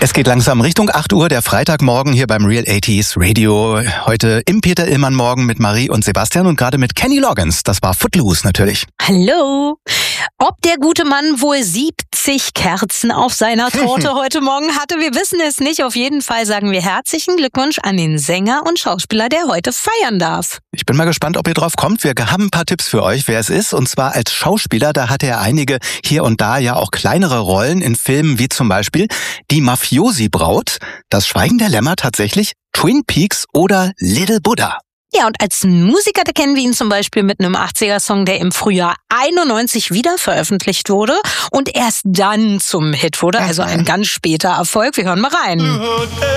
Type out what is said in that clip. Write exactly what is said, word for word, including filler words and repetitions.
Es geht langsam Richtung acht Uhr, der Freitagmorgen hier beim Real achtziger Radio. Heute im Peter Illmann Morgen mit Marie und Sebastian und gerade mit Kenny Loggins. Das war Footloose natürlich. Hallo. Ob der gute Mann wohl siebzig Kerzen auf seiner Torte heute Morgen hatte, wir wissen es nicht. Auf jeden Fall sagen wir herzlichen Glückwunsch an den Sänger und Schauspieler, der heute feiern darf. Ich bin mal gespannt, ob ihr drauf kommt. Wir haben ein paar Tipps für euch, wer es ist. Und zwar als Schauspieler, da hatte er einige hier und da ja auch kleinere Rollen in Filmen wie zum Beispiel Die Mafiosi-Braut, Das Schweigen der Lämmer tatsächlich, Twin Peaks oder Little Buddha. Ja, und als Musiker, da kennen wir ihn zum Beispiel mit einem achtziger-Song, der im Frühjahr einundneunzig wieder veröffentlicht wurde und erst dann zum Hit wurde. Also ein ganz später Erfolg. Wir hören mal rein.